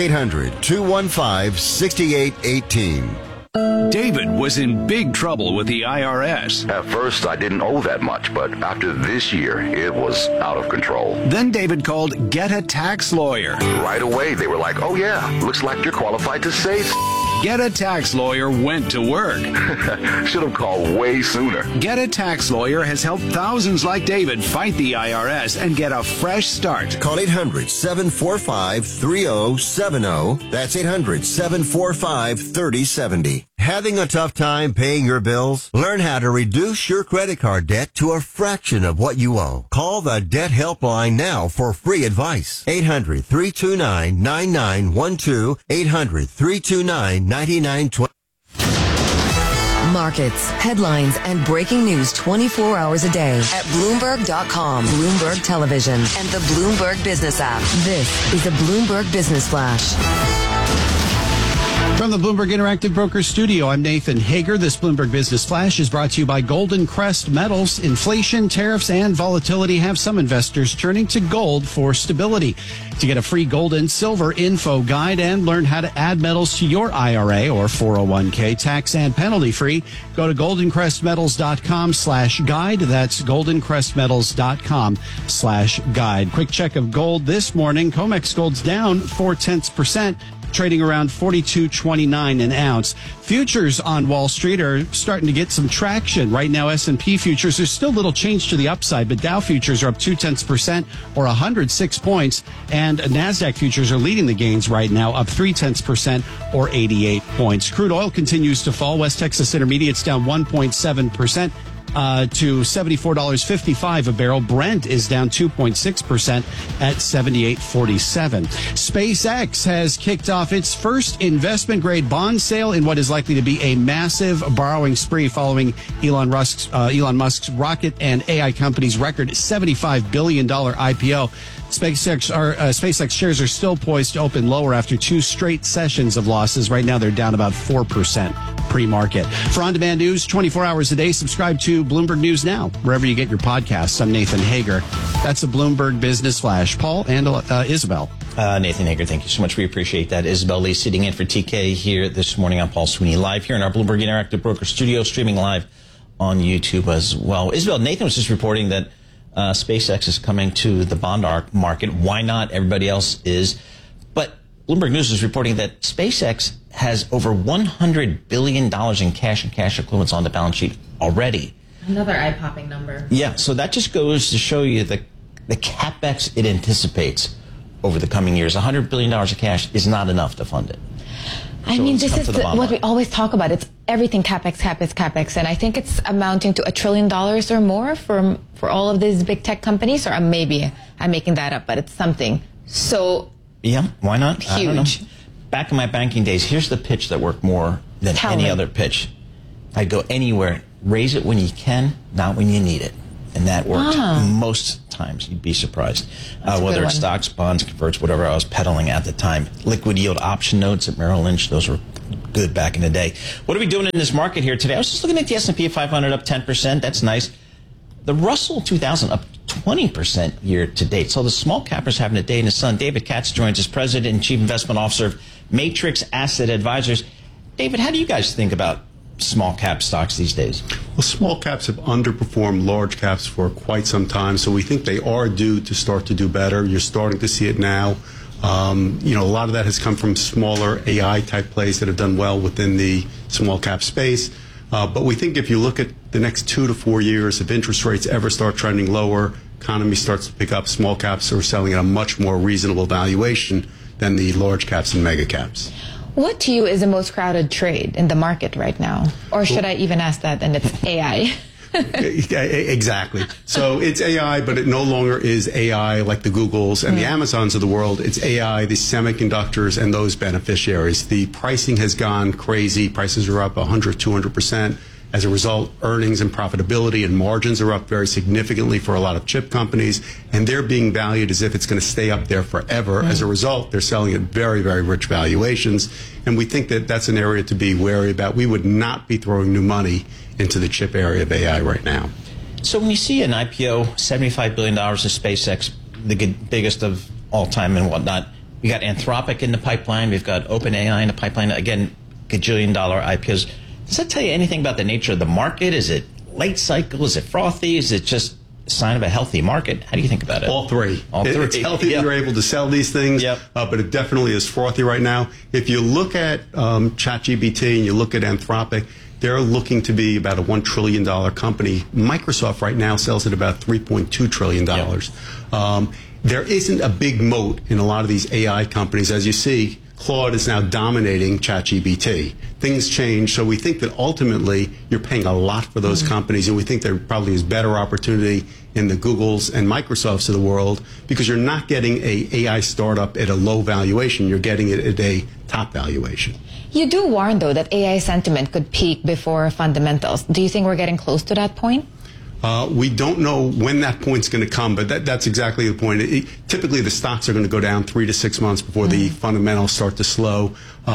Speaker 28: 800-215-6818.
Speaker 29: David was in big trouble with the IRS.
Speaker 30: At first, I didn't owe that much, but after this year, it was out of control.
Speaker 29: Then David called Get a Tax Lawyer.
Speaker 30: Right away, they were like, oh yeah, looks like you're qualified to save.
Speaker 29: Get a Tax Lawyer went to work.
Speaker 30: Should have called way sooner.
Speaker 29: Get a Tax Lawyer has helped thousands like David fight the IRS and get a fresh start.
Speaker 28: Call 800-745-3070. That's 800-745-3070. Having a tough time paying your bills? Learn how to reduce your credit card debt to a fraction of what you owe. Call the Debt Helpline now for free advice. 800-329-9912. 800-329-9920.
Speaker 16: Markets, headlines, and breaking news 24 hours a day at Bloomberg.com, Bloomberg Television, and the Bloomberg Business app. This is the Bloomberg Business Flash.
Speaker 5: From the Bloomberg Interactive Brokers Studio, I'm Nathan Hager. This Bloomberg Business Flash is brought to you by Golden Crest Metals. Inflation, tariffs, and volatility have some investors turning to gold for stability. To get a free gold and silver info guide and learn how to add metals to your IRA or 401k tax and penalty free, go to goldencrestmetals.com/guide. That's goldencrestmetals.com/guide. Quick check of gold this morning. COMEX gold's down 0.4%. Trading around $42.29 an ounce. Futures on Wall Street are starting to get some traction. Right now, S&P futures, there's still little change to the upside, but Dow futures are up 0.2% or 106 points, and NASDAQ futures are leading the gains right now, up 0.3% or 88 points. Crude oil continues to fall. West Texas Intermediate's down 1.7%. To $74.55 a barrel. Brent is down 2.6% at $78.47. SpaceX has kicked off its first investment-grade bond sale in what is likely to be a massive borrowing spree following Elon Musk's rocket and AI company's record $75 billion IPO. SpaceX shares are still poised to open lower after two straight sessions of losses. Right now, they're down about 4% pre-market. For on-demand news 24 hours a day, subscribe to Bloomberg News Now, wherever you get your podcasts. I'm Nathan Hager. That's the Bloomberg Business Flash. Paul and Isabel.
Speaker 6: Nathan Hager, thank you so much. We appreciate that. Isabel Lee sitting in for TK here this morning. I'm Paul Sweeney, live here in our Bloomberg Interactive Broker Studio, streaming live on YouTube as well. Isabel, Nathan was just reporting that SpaceX is coming to the bond market. Why not? Everybody else is. But Bloomberg News is reporting that SpaceX has over $100 billion in cash and cash equivalents on the balance sheet already.
Speaker 7: Another eye-popping number.
Speaker 6: Yeah, so that just goes to show you the CapEx it anticipates over the coming years. $100 billion of cash is not enough to fund it.
Speaker 7: I mean, this is what we always talk about. It's everything CapEx, CapEx, CapEx. And I think it's amounting to $1 trillion or more for all of these big tech companies. Or maybe I'm making that up, but it's something so
Speaker 6: yeah, why not?
Speaker 7: Huge.
Speaker 6: I don't know. Back in my banking days, here's the pitch that worked more than any other pitch. I'd go anywhere. Raise it when you can, not when you need it. And that worked most times. You'd be surprised. Whether it's stocks, bonds, converts, whatever I was peddling at the time. Liquid yield option notes at Merrill Lynch, those were good back in the day. What are we doing in this market here today? I was just looking at the S&P 500 up 10%. That's nice. The Russell 2000 up 20% year to date. So the small cappers having a day in the sun. David Katz joins us, President and Chief Investment Officer of Matrix Asset Advisors. David, how do you guys think about small cap stocks these days?
Speaker 2: Well, small caps have underperformed large caps for quite some time, so we think they are due to start to do better. You're starting to see it now. A lot of that has come from smaller AI type plays that have done well within the small cap space. But we think if you look at the next 2 to 4 years, if interest rates ever start trending lower, economy starts to pick up, small caps are selling at a much more reasonable valuation than the large caps and mega caps.
Speaker 7: What to you is the most crowded trade in the market right now? Or should I even ask that and it's AI?
Speaker 2: Exactly. So it's AI, but it no longer is AI like the Googles and the Amazons of the world. It's AI, the semiconductors, and those beneficiaries. The pricing has gone crazy. Prices are up 100, 200%. As a result, earnings and profitability and margins are up very significantly for a lot of chip companies, and they're being valued as if it's going to stay up there forever. As a result, they're selling at very, very rich valuations, and we think that that's an area to be wary about. We would not be throwing new money into the chip area of AI right now.
Speaker 6: So when you see an IPO, $75 billion of SpaceX, the biggest of all time and whatnot, we got Anthropic in the pipeline, we've got OpenAI in the pipeline, again, gajillion-dollar IPOs. Does that tell you anything about the nature of the market? Is it late cycle? Is it frothy? Is it just a sign of a healthy market? How do you think about it?
Speaker 2: All three. It's healthy that you're able to sell these things, but it definitely is frothy right now. If you look at ChatGPT and you look at Anthropic, they're looking to be about a $1 trillion company. Microsoft right now sells at about $3.2 trillion. There isn't a big moat in a lot of these AI companies. As you see, Claude is now dominating ChatGPT. Things change, so we think that ultimately you're paying a lot for those companies, and we think there probably is better opportunity in the Googles and Microsofts of the world because you're not getting a AI startup at a low valuation. You're getting it at a top valuation.
Speaker 7: You do warn, though, that AI sentiment could peak before fundamentals. Do you think we're getting close to that point?
Speaker 2: We don't know when that point's going to come, but that's exactly the point. Typically, the stocks are going to go down 3 to 6 months before the fundamentals start to slow.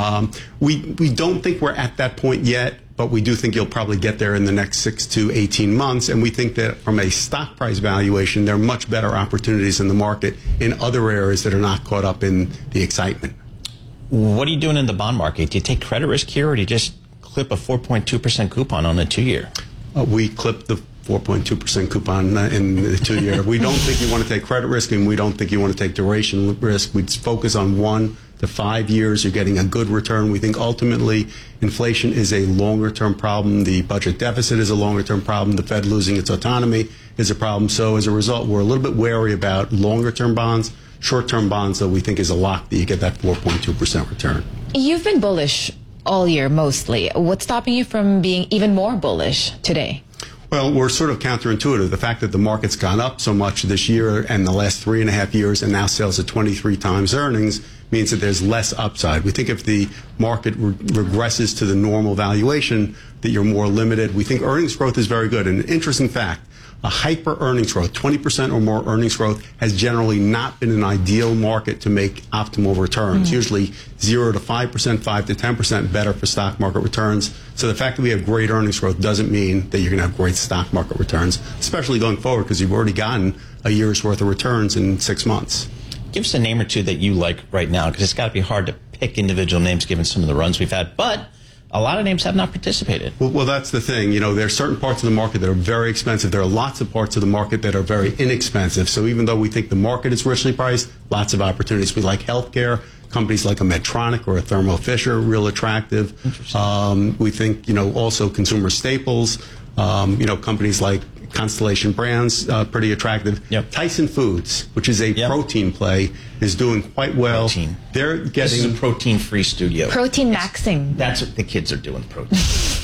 Speaker 2: We don't think we're at that point yet, but we do think you'll probably get there in the next 6 to 18 months. And we think that from a stock price valuation, there are much better opportunities in the market in other areas that are not caught up in the excitement.
Speaker 6: What are you doing in the bond market? Do you take credit risk here, or do you just clip a 4.2% coupon on the 2-year?
Speaker 2: We clip the 4.2% coupon in the 2-year. We don't think you want to take credit risk, and we don't think you want to take duration risk. We focus on 1 to 5 years. You're getting a good return. We think ultimately inflation is a longer-term problem. The budget deficit is a longer-term problem. The Fed losing its autonomy is a problem. So as a result, we're a little bit wary about longer-term bonds. Short-term bonds, though, we think is a lock that you get that 4.2% return.
Speaker 7: You've been bullish all year, mostly. What's stopping you from being even more bullish today?
Speaker 2: Well, we're sort of counterintuitive. The fact that the market's gone up so much this year and the last 3.5 years and now sells at 23 times earnings means that there's less upside. We think if the market regresses to the normal valuation, that you're more limited. We think earnings growth is very good. And an interesting fact, a hyper earnings growth, 20% or more earnings growth, has generally not been an ideal market to make optimal returns. Usually 0 to 5%, 5 to 10% better for stock market returns. So the fact that we have great earnings growth doesn't mean that you're going to have great stock market returns, especially going forward because you've already gotten a year's worth of returns in 6 months.
Speaker 6: Give us a name or two that you like right now, because it's got to be hard to pick individual names given some of the runs we've had. But a lot of names have not participated.
Speaker 2: Well, that's the thing. You know, there are certain parts of the market that are very expensive. There are lots of parts of the market that are very inexpensive. So even though we think the market is richly priced, lots of opportunities. We like healthcare. Companies like a Medtronic or a Thermo Fisher, real attractive. We think, also consumer staples. Companies like Constellation Brands, pretty attractive.
Speaker 6: Yep.
Speaker 2: Tyson Foods, which is a protein play, is doing quite well.
Speaker 6: Protein.
Speaker 2: They're getting...
Speaker 6: This is a protein-free studio.
Speaker 7: Protein maxing.
Speaker 6: That's what the kids are doing, protein.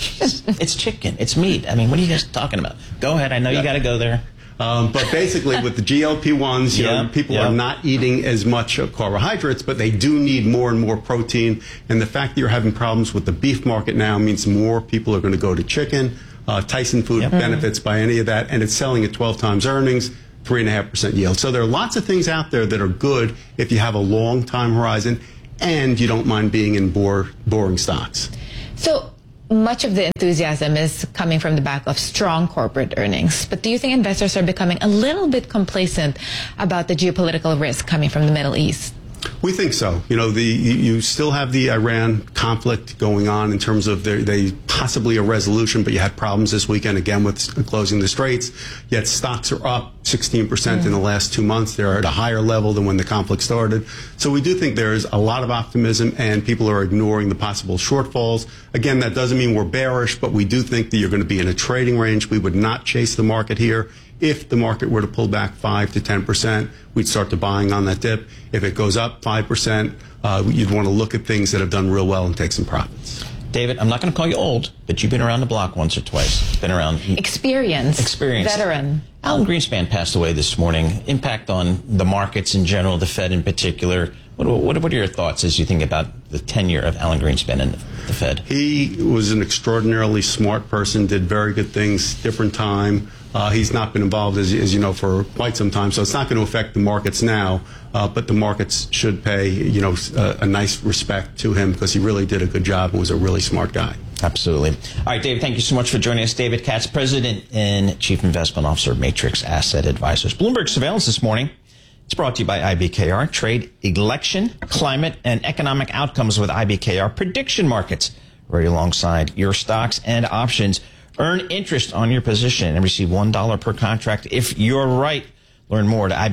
Speaker 6: It's chicken. It's meat. I mean, what are you guys talking about? Go ahead. I know you got to go there.
Speaker 2: But basically, with the GLP-1s, people are not eating as much carbohydrates, but they do need more and more protein. And the fact that you're having problems with the beef market now means more people are going to go to chicken. Tyson Food benefits by any of that, and it's selling at 12 times earnings, 3.5% yield. So there are lots of things out there that are good if you have a long time horizon and you don't mind being in boring stocks.
Speaker 7: So much of the enthusiasm is coming from the back of strong corporate earnings. But do you think investors are becoming a little bit complacent about the geopolitical risk coming from the Middle East?
Speaker 2: We think so. You still have the Iran conflict going on in terms of they possibly a resolution, but you had problems this weekend again with closing the straits. Yet stocks are up 16% in the last 2 months. They're at a higher level than when the conflict started. So we do think there's a lot of optimism, and people are ignoring the possible shortfalls. Again, that doesn't mean we're bearish, but we do think that you're going to be in a trading range. We would not chase the market here. If the market were to pull back 5 to 10%, we'd start to buying on that dip. If it goes up 5%, you'd want to look at things that have done real well and take some profits.
Speaker 6: David, I'm not going to call you old, but you've been around the block once or twice. Been around.
Speaker 7: Experience. Veteran.
Speaker 6: Alan Greenspan passed away this morning. Impact on the markets in general, the Fed in particular. What are your thoughts as you think about the tenure of Alan Greenspan and the Fed?
Speaker 2: He was an extraordinarily smart person, did very good things, different time. He's not been involved, as you know, for quite some time, so it's not going to affect the markets now, but the markets should pay, a nice respect to him because he really did a good job and was a really smart guy.
Speaker 6: Absolutely. All right, Dave, thank you so much for joining us. David Katz, President and Chief Investment Officer of Matrix Asset Advisors. Bloomberg Surveillance this morning. It's brought to you by IBKR. Trade election, climate, and economic outcomes with IBKR prediction markets right alongside your stocks and options. Earn interest on your position and receive $1 per contract if you're right. Learn more at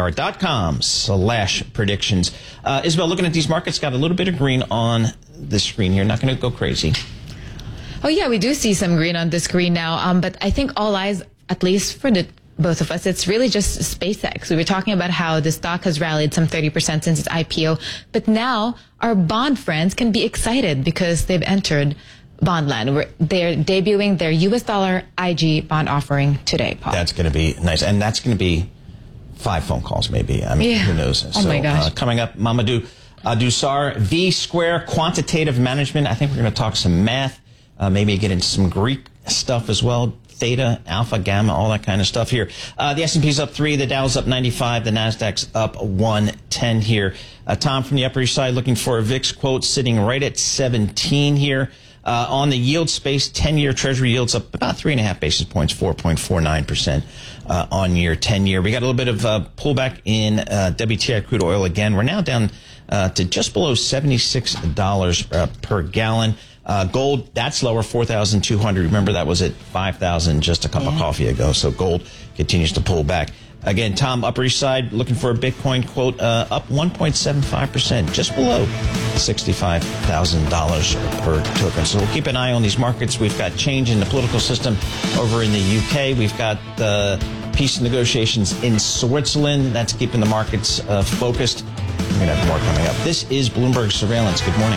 Speaker 6: ibkr.com/predictions. Isabel, looking at these markets, got a little bit of green on the screen here. Not going to go crazy.
Speaker 7: Oh, yeah, we do see some green on the screen now. But I think all eyes, at least for both of us, it's really just SpaceX. We were talking about how the stock has rallied some 30% since its IPO. But now our bond friends can be excited because they've entered Bondland. They're debuting their U.S. dollar IG bond offering today, Paul.
Speaker 6: That's going to be nice. And that's going to be 5 phone calls, maybe. I mean, who knows?
Speaker 7: Oh, my gosh.
Speaker 6: Coming up, Mamadou Dusar, V-Square Quantitative Management. I think we're going to talk some math, maybe get into some Greek stuff as well. Theta, alpha, gamma, all that kind of stuff here. The S&P's up 3, the Dow's up 95, the Nasdaq's up 110 here. Tom from the Upper East Side looking for a VIX quote sitting right at 17 here. On the yield space, 10-year Treasury yields up about 3.5 basis points, 4.49% on year 10-year. We got a little bit of pullback in WTI crude oil again. We're now down to just below $76 per gallon. Gold, that's lower, 4,200. Remember, that was at 5,000 just a cup of coffee ago. So gold continues to pull back. Again, Tom, Upper East Side, looking for a Bitcoin quote, up 1.75%, just below $65,000 per token. So we'll keep an eye on these markets. We've got change in the political system over in the UK. We've got peace negotiations in Switzerland. That's keeping the markets focused. We're going to have more coming up. This is Bloomberg Surveillance. Good morning.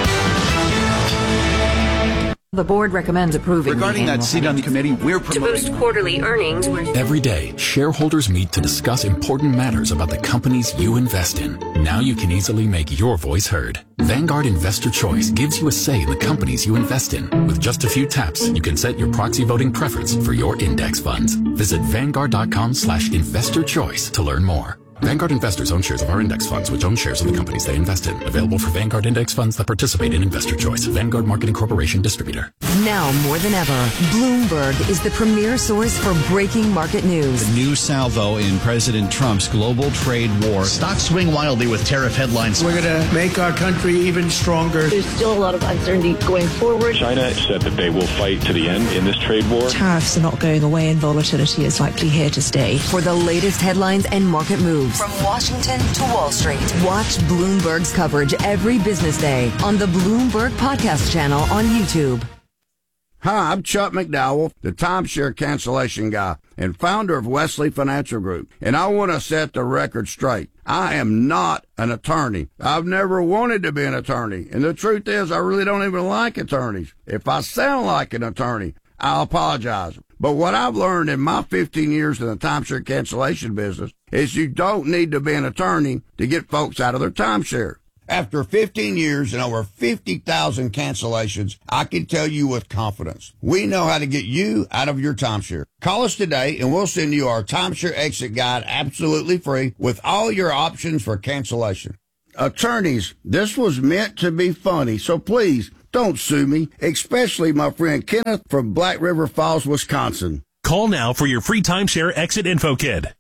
Speaker 4: The board recommends approving.
Speaker 29: Regarding that seat on the committee, we're promoting.
Speaker 4: To boost quarterly earnings.
Speaker 8: Every day, shareholders meet to discuss important matters about the companies you invest in. Now you can easily make your voice heard. Vanguard Investor Choice gives you a say in the companies you invest in. With just a few taps, you can set your proxy voting preference for your index funds. Visit Vanguard.com/investorchoice to learn more. Vanguard investors own shares of our index funds, which own shares of the companies they invest in. Available for Vanguard index funds that participate in Investor Choice. Vanguard Marketing Corporation distributor.
Speaker 16: Now more than ever, Bloomberg is the premier source for breaking market news.
Speaker 5: The new salvo in President Trump's global trade war.
Speaker 9: Stocks swing wildly with tariff headlines.
Speaker 17: We're going to make our country even stronger.
Speaker 18: There's still a lot of uncertainty going forward.
Speaker 19: China said that they will fight to the end in this trade war.
Speaker 20: Tariffs are not going away and volatility is likely here to stay.
Speaker 16: For the latest headlines and market moves. From Washington to Wall Street. Watch Bloomberg's coverage every business day on the Bloomberg Podcast channel on YouTube.
Speaker 25: Hi, I'm Chuck McDowell, the timeshare cancellation guy and founder of Wesley Financial Group, and I want to set the record straight. I am not an attorney. I've never wanted to be an attorney, and the truth is I really don't even like attorneys. If I sound like an attorney, I'll apologize. But what I've learned in my 15 years in the timeshare cancellation business is you don't need to be an attorney to get folks out of their timeshare. After 15 years and over 50,000 cancellations, I can tell you with confidence, we know how to get you out of your timeshare. Call us today and we'll send you our timeshare exit guide absolutely free with all your options for cancellation. Attorneys, this was meant to be funny, so please don't sue me, especially my friend Kenneth from Black River Falls, Wisconsin.
Speaker 26: Call now for your free timeshare exit info kit.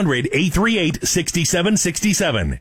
Speaker 26: 800-838-6767.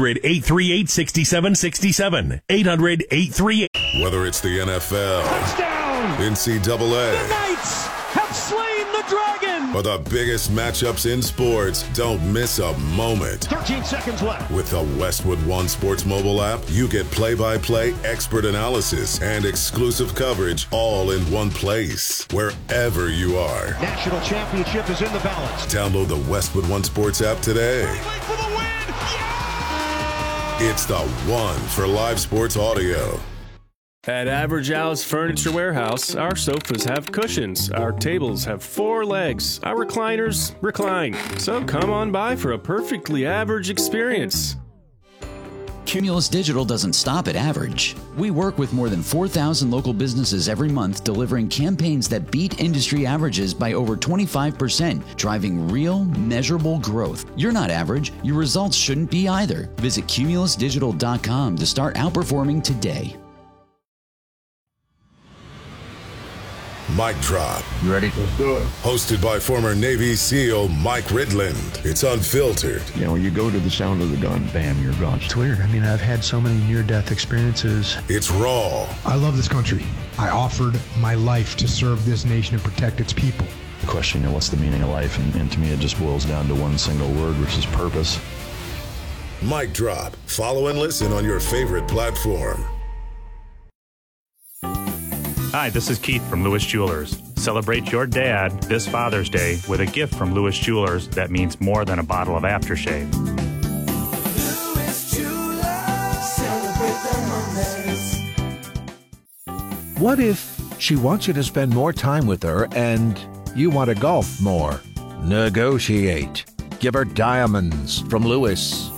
Speaker 26: 800-838-6767. 800-838.
Speaker 3: Whether it's the NFL, touchdown, NCAA,
Speaker 10: the Knights have slain the dragon,
Speaker 3: or the biggest matchups in sports, don't miss a moment.
Speaker 10: 13 seconds left.
Speaker 3: With the Westwood One Sports mobile app, you get play-by-play expert analysis and exclusive coverage all in one place, wherever you are.
Speaker 10: National championship is in the balance.
Speaker 3: Download the Westwood One Sports app today.
Speaker 10: For the win. Yeah!
Speaker 3: It's the one for live sports audio.
Speaker 11: At Average Al's Furniture Warehouse, our sofas have cushions, our tables have 4 legs, our recliners recline. So come on by for a perfectly average experience.
Speaker 12: Cumulus Digital doesn't stop at average. We work with more than 4,000 local businesses every month, delivering campaigns that beat industry averages by over 25%, driving real, measurable growth. You're not average. Your results shouldn't be either. Visit cumulusdigital.com to start outperforming today.
Speaker 3: Mic Drop.
Speaker 13: You ready?
Speaker 3: Let's do it. Hosted by former Navy SEAL Mike Ridland. It's unfiltered.
Speaker 13: You know, you go to the sound of the gun, bam, you're gone.
Speaker 17: It's weird. I mean, I've had so many near-death experiences.
Speaker 3: It's raw.
Speaker 17: I love this country. I offered my life to serve this nation and protect its people.
Speaker 13: The question, you know, what's the meaning of life? And to me, it just boils down to one single word, which is purpose.
Speaker 3: Mic Drop. Follow and listen on your favorite platform.
Speaker 14: Hi, this is Keith from Lewis Jewelers. Celebrate your dad this Father's Day with a gift from Lewis Jewelers that means more than a bottle of aftershave.
Speaker 21: Lewis Jewelers, celebrate the moments.
Speaker 22: What if she wants you to spend more time with her and you want to golf more? Negotiate. Give her diamonds from Lewis.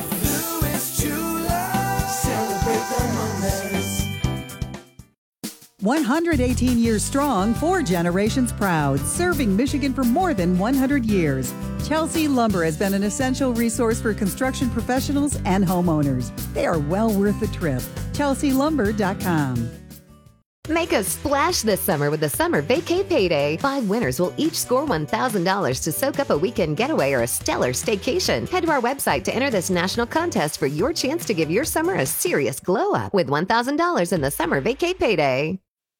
Speaker 23: 118 years strong, 4 generations proud, serving Michigan for more than 100 years. Chelsea Lumber has been an essential resource for construction professionals and homeowners. They are well worth the trip. ChelseaLumber.com.
Speaker 24: Make a splash this summer with the Summer Vacay Payday. 5 winners will each score $1,000 to soak up a weekend getaway or a stellar staycation. Head to our website to enter this national contest for your chance to give your summer a serious glow up with $1,000 in the Summer Vacay Payday.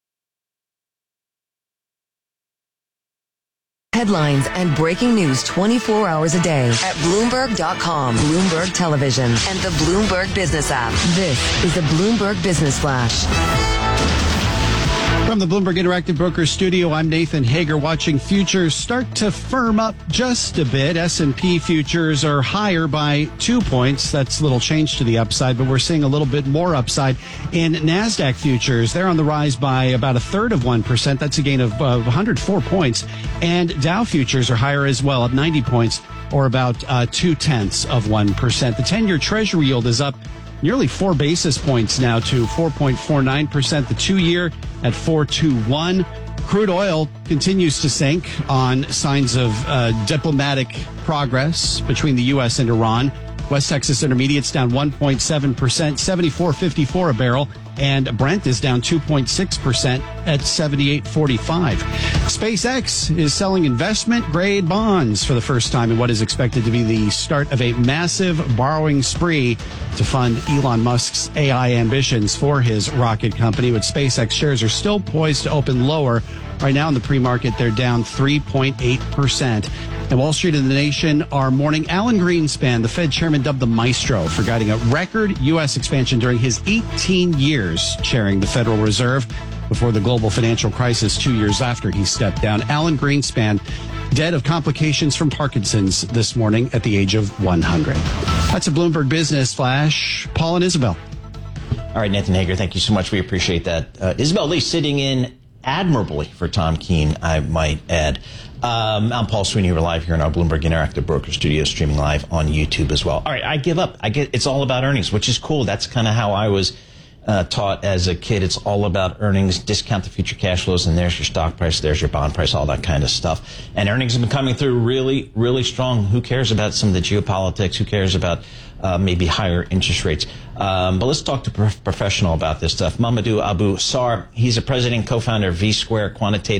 Speaker 16: Headlines and breaking news 24 hours a day at Bloomberg.com, Bloomberg Television, and the Bloomberg Business app. This is the Bloomberg Business Flash.
Speaker 5: From the Bloomberg Interactive Brokers studio, I'm Nathan Hager. Watching futures start to firm up just a bit. S&P futures are higher by 2 points. That's a little change to the upside, but we're seeing a little bit more upside in NASDAQ futures. They're on the rise by about 1/3%. That's a gain of 104 points. And Dow futures are higher as well, up 90 points, or about 0.2%. The 10-year Treasury yield is up nearly 4 basis points now to 4.49%. The 2-year at 4.21. Crude oil continues to sink on signs of diplomatic progress between the U.S. and Iran. West Texas Intermediate's down 1.7%, 74.54 a barrel, and Brent is down 2.6% at 78.45. SpaceX is selling investment-grade bonds for the first time in what is expected to be the start of a massive borrowing spree to fund Elon Musk's AI ambitions for his rocket company. But SpaceX shares are still poised to open lower. Right now in the pre-market, they're down 3.8%. And Wall Street and the Nation are mourning Alan Greenspan, the Fed chairman dubbed the Maestro, for guiding a record U.S. expansion during his 18 years chairing the Federal Reserve. before the global financial crisis 2 years after he stepped down. Alan Greenspan, dead of complications from Parkinson's this morning at the age of 100. That's a Bloomberg Business Flash. Paul and Isabel.
Speaker 1: All right, Nathan Hager, thank you so much. We appreciate that. Isabel Lee sitting in admirably for Tom Keene, I might add. I'm Paul Sweeney. We're live here in our Bloomberg Interactive Broker Studio, streaming live on YouTube as well. All right, I give up. It's all about earnings, which is cool. That's kind of how I was taught as a kid. It's all about earnings, discount the future cash flows, and there's your stock price, there's your bond price, all that kind of stuff. And earnings have been coming through really, really strong. Who cares about some of the geopolitics? Who cares about maybe higher interest rates? But let's talk to a professional about this stuff. Mamadou Abou Sarr, he's a president and co-founder of V-Square Quantitative